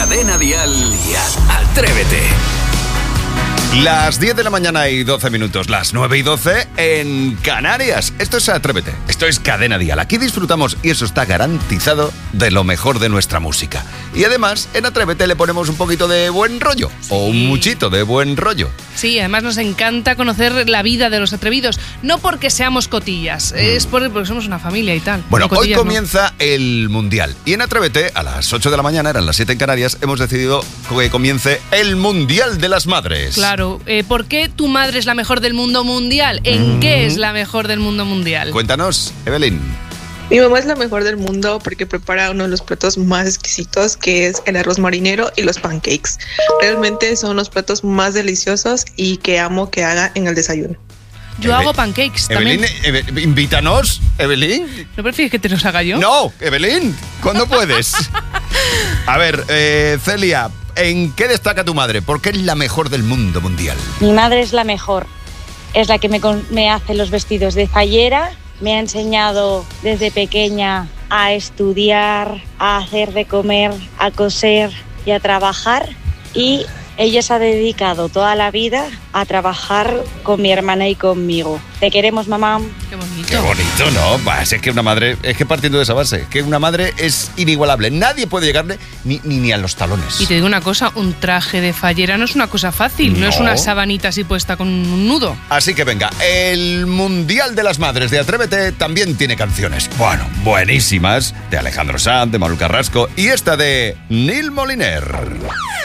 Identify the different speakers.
Speaker 1: Cadena Dial y Atrévete.
Speaker 2: Las 10 de la mañana y 12 minutos, las 9 y 12 en Canarias. Esto es Atrévete, esto es Cadena Dial. Aquí disfrutamos, y eso está garantizado, de lo mejor de nuestra música. Y además, en Atrévete le ponemos un poquito de buen rollo, sí, o un muchito de buen rollo.
Speaker 3: Sí, además nos encanta conocer la vida de los atrevidos, no porque seamos cotillas, es porque somos una familia y tal.
Speaker 2: Bueno, hoy comienza
Speaker 3: no.
Speaker 2: el Mundial. Y en Atrévete, a las 8 de la mañana, eran las 7 en Canarias, hemos decidido que comience el Mundial de las Madres.
Speaker 3: Claro. ¿Por qué tu madre es la mejor del mundo mundial? ¿En qué es la mejor del mundo mundial?
Speaker 2: Cuéntanos, Evelyn.
Speaker 4: Mi mamá es la mejor del mundo porque prepara uno de los platos más exquisitos, que es el arroz marinero y los pancakes. Realmente son los platos más deliciosos y que amo que haga en el desayuno.
Speaker 3: Yo hago pancakes también.
Speaker 2: Evelyn, invítanos, Evelyn.
Speaker 3: ¿No prefieres que te los haga yo?
Speaker 2: No, Evelyn, ¿cuándo puedes? A ver, Celia, ¿en qué destaca tu madre? ¿Por qué es la mejor del mundo mundial?
Speaker 5: Mi madre es la mejor. Es la que me hace los vestidos de fallera. Me ha enseñado desde pequeña a estudiar, a hacer de comer, a coser y a trabajar. Y ella se ha dedicado toda la vida a trabajar con mi hermana y conmigo. Te queremos, mamá.
Speaker 3: Qué bonito.
Speaker 2: Qué bonito, ¿no? Pues es que una madre, es que partiendo de esa base, que una madre es inigualable. Nadie puede llegarle ni a los talones.
Speaker 3: Y te digo una cosa, un traje de fallera no es una cosa fácil, no es una sabanita así puesta con un nudo.
Speaker 2: Así que venga, el Mundial de las Madres de Atrévete también tiene canciones, bueno, buenísimas, de Alejandro Sanz, de Manuel Carrasco y esta de Nil Moliner.